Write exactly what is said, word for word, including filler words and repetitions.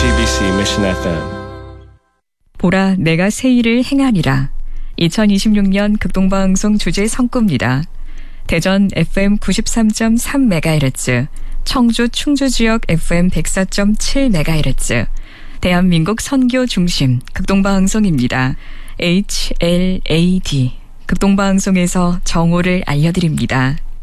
씨비씨 Mission 에프엠. 보라 내가 새 일을 행하리라. 이천이십육 년 극동방송 주제 성구입니다. 대전 에프엠 구십삼 점 삼 메가헤르츠, 청주 충주 지역 에프엠 백사 점 칠 메가헤르츠, 대한민국 선교 중심 극동방송입니다. 에이치엘에이디 극동방송에서 정오를 알려드립니다.